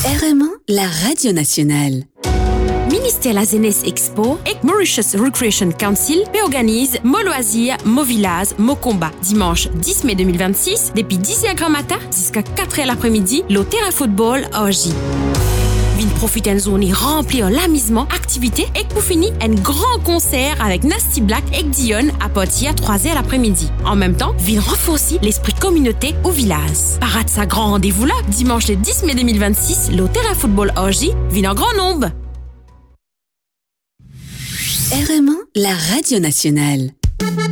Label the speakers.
Speaker 1: RMA, la radio nationale.
Speaker 2: Ministère la Jeunesse Expo et Mauritius Recreation Council organise Mo Loisirs, Mo Village, Mo Combat. Dimanche 10 mai 2026, depuis 10h grand matin jusqu'à 4h l'après-midi, le terrain football OJ. Vin profite d'une journée remplie en amusement, activités et pour finir, un grand concert avec Nasty Black et Dion à partir de 3h l'après-midi. En même temps, vin renforcer l'esprit communauté au village. Parade sa grand rendez-vous là, dimanche le 10 mai 2026, le terrain football OJ, vin en grand nombre.
Speaker 1: RMA, la radio nationale.